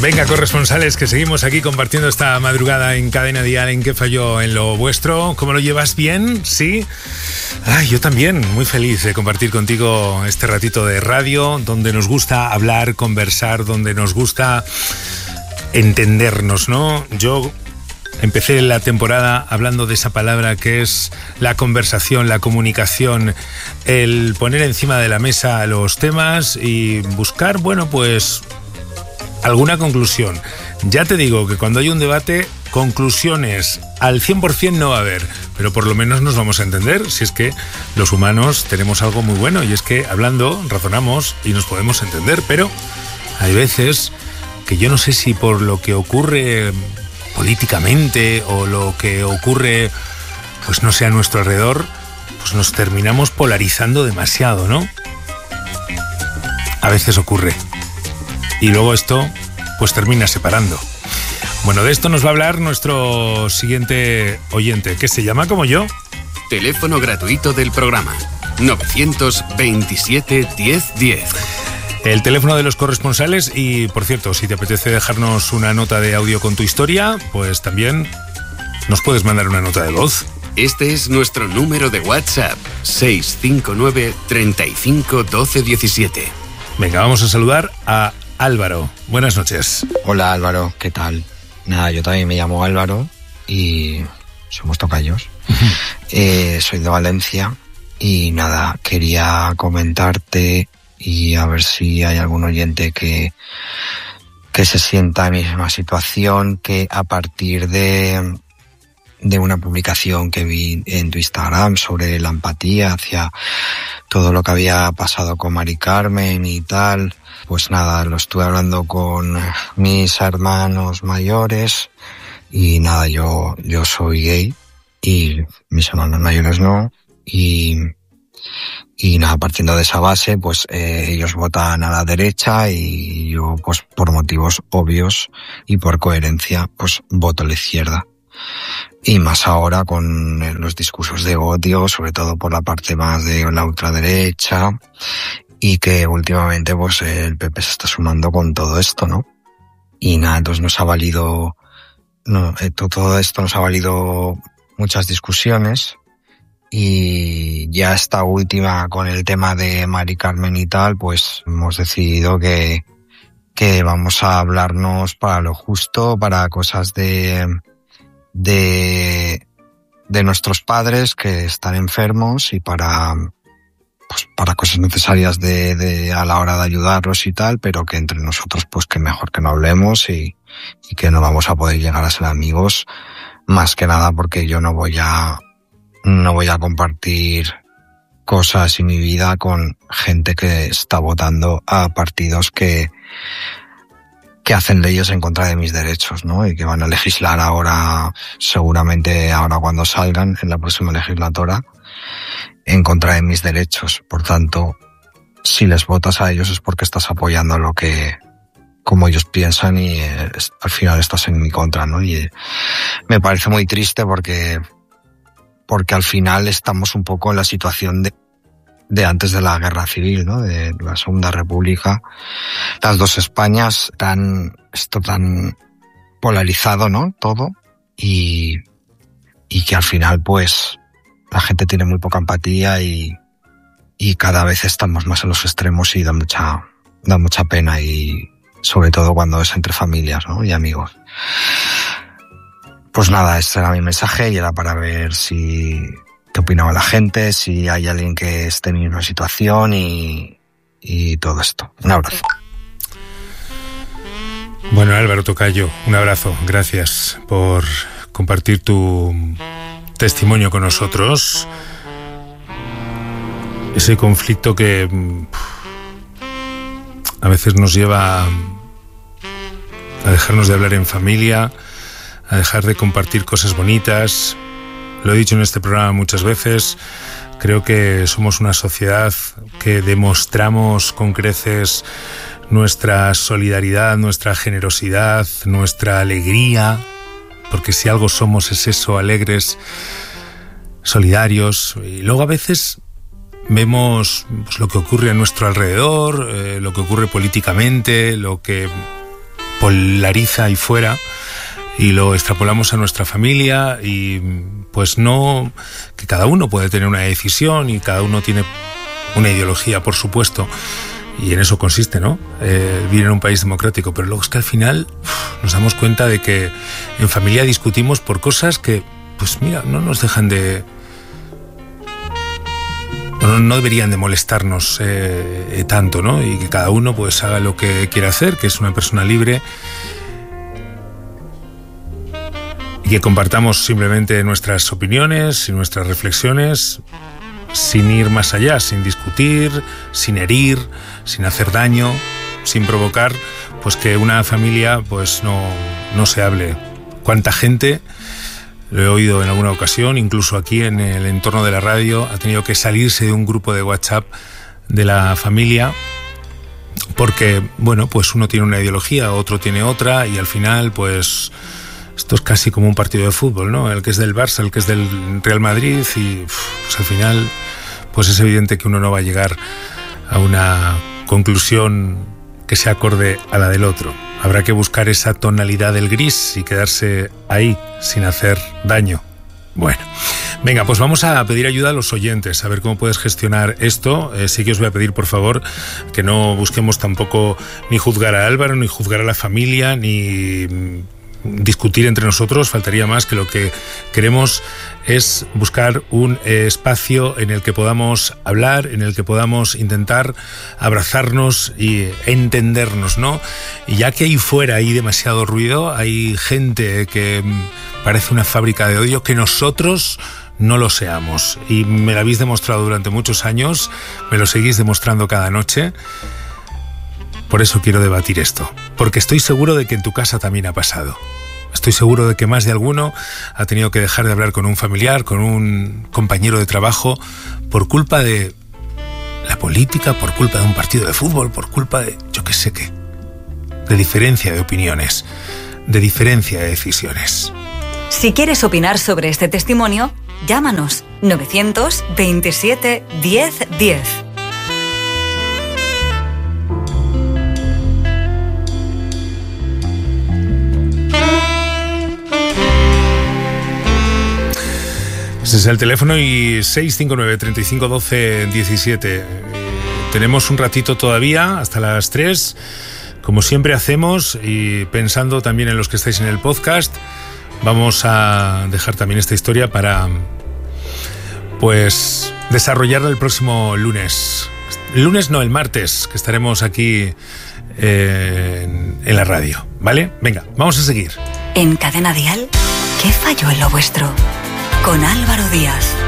Venga, corresponsales, que seguimos aquí compartiendo esta madrugada en Cadena Dial. ¿En qué falló? ¿En lo vuestro? ¿Cómo lo llevas? ¿Bien? ¿Sí? Ay, yo también, muy feliz de compartir contigo este ratito de radio, donde nos gusta hablar, conversar, donde nos gusta entendernos, ¿no? Yo empecé la temporada hablando de esa palabra que es la conversación, la comunicación, el poner encima de la mesa los temas y buscar, bueno, pues alguna conclusión. Ya te digo que cuando hay un debate, conclusiones al 100% no va a haber, pero por lo menos nos vamos a entender, si es que los humanos tenemos algo muy bueno, y es que hablando razonamos y nos podemos entender, pero hay veces que yo no sé si por lo que ocurre políticamente o lo que ocurre, pues no sé, a nuestro alrededor, pues nos terminamos polarizando demasiado, ¿no? A veces ocurre. Y luego esto, pues termina separando. Bueno, de esto nos va a hablar nuestro siguiente oyente, que se llama como yo. Teléfono gratuito del programa, 927 1010. El teléfono de los corresponsales y, por cierto, si te apetece dejarnos una nota de audio con tu historia, pues también nos puedes mandar una nota de voz. Este es nuestro número de WhatsApp, 659 35 12 17. Venga, vamos a saludar a Álvaro. Buenas noches. Hola Álvaro, ¿qué tal? Nada, yo también me llamo Álvaro y somos tocayos. Soy de Valencia y nada, quería comentarte y a ver si hay algún oyente que se sienta en mi misma situación, que a partir de una publicación que vi en tu Instagram sobre la empatía hacia todo lo que había pasado con Mari Carmen y tal, pues nada, lo estuve hablando con mis hermanos mayores y nada, yo soy gay y mis hermanos mayores no, y nada, partiendo de esa base, pues ellos votan a la derecha y yo, pues por motivos obvios y por coherencia, pues voto a la izquierda. Y más ahora con los discursos de odio, sobre todo por la parte más de la ultraderecha, y que últimamente pues el PP se está sumando con todo esto, ¿no? Y nada, entonces todo esto nos ha valido muchas discusiones, y ya esta última con el tema de Mari Carmen y tal, pues hemos decidido que vamos a hablarnos para lo justo, para cosas de nuestros padres que están enfermos y para cosas necesarias a la hora de ayudarlos y tal, pero que entre nosotros pues que mejor que no hablemos y que no vamos a poder llegar a ser amigos, más que nada porque yo no voy a compartir cosas en mi vida con gente que está votando a partidos que hacen leyes en contra de mis derechos, ¿no? Y que van a legislar ahora, seguramente ahora cuando salgan en la próxima legislatura, en contra de mis derechos. Por tanto, si les votas a ellos es porque estás apoyando como ellos piensan, y al final estás en mi contra, ¿no? Y me parece muy triste porque al final estamos un poco en la situación de antes de la Guerra Civil, ¿no? De la Segunda República. Las dos Españas, esto tan polarizado, ¿no? Todo. Y que al final, pues, la gente tiene muy poca empatía y cada vez estamos más en los extremos y da mucha pena, y sobre todo cuando es entre familias, ¿no? Y amigos. Pues nada, este era mi mensaje y era para ver qué opinaba la gente, si hay alguien que esté en mi misma situación y todo esto. Un abrazo. Bueno, Álvaro Tocayo, un abrazo. Gracias por compartir tu testimonio con nosotros. Ese conflicto que a veces nos lleva a dejarnos de hablar en familia, a dejar de compartir cosas bonitas. Lo he dicho en este programa muchas veces, creo que somos una sociedad que demostramos con creces nuestra solidaridad, nuestra generosidad, nuestra alegría, porque si algo somos es eso, alegres, solidarios. Y luego a veces vemos pues, lo que ocurre a nuestro alrededor, lo que ocurre políticamente, lo que polariza ahí fuera y lo extrapolamos a nuestra familia, y pues no, que cada uno puede tener una decisión y cada uno tiene una ideología, por supuesto, y en eso consiste, ¿no? Vivir en un país democrático, pero luego es que al final nos damos cuenta de que en familia discutimos por cosas que, pues mira, no nos dejan de... no deberían de molestarnos tanto, ¿no? Y que cada uno pues haga lo que quiera hacer, que es una persona libre, y que compartamos simplemente nuestras opiniones y nuestras reflexiones sin ir más allá, sin discutir, sin herir, sin hacer daño, sin provocar pues que una familia pues no se hable. ¿Cuánta gente, lo he oído en alguna ocasión, incluso aquí en el entorno de la radio, ha tenido que salirse de un grupo de WhatsApp de la familia porque, bueno, pues uno tiene una ideología, otro tiene otra, y al final pues esto es casi como un partido de fútbol, ¿no? El que es del Barça, el que es del Real Madrid, y pues al final pues es evidente que uno no va a llegar a una conclusión que se acorde a la del otro. Habrá que buscar esa tonalidad del gris y quedarse ahí sin hacer daño. Bueno, venga, pues vamos a pedir ayuda a los oyentes, a ver cómo puedes gestionar esto. Sí que os voy a pedir, por favor, que no busquemos tampoco ni juzgar a Álvaro, ni juzgar a la familia, ni discutir entre nosotros. Faltaría más, que lo que queremos es buscar un espacio en el que podamos hablar, en el que podamos intentar abrazarnos y entendernos, ¿no? Y ya que ahí fuera hay demasiado ruido, hay gente que parece una fábrica de odio, que nosotros no lo seamos. Y me lo habéis demostrado durante muchos años, me lo seguís demostrando cada noche. Por eso quiero debatir esto, porque estoy seguro de que en tu casa también ha pasado. Estoy seguro de que más de alguno ha tenido que dejar de hablar con un familiar, con un compañero de trabajo, por culpa de la política, por culpa de un partido de fútbol, por culpa de yo qué sé qué, de diferencia de opiniones, de diferencia de decisiones. Si quieres opinar sobre este testimonio, llámanos 927 10 10. Ese es el teléfono, y 659 35 12 17. Tenemos un ratito todavía, hasta las 3, como siempre hacemos, y pensando también en los que estáis en el podcast. Vamos a dejar también esta historia para pues desarrollarla el próximo lunes. El lunes no, el martes, que estaremos aquí en la radio, ¿vale? Venga, vamos a seguir. En Cadena Dial, ¿qué falló en lo vuestro? Con Álvaro Díaz.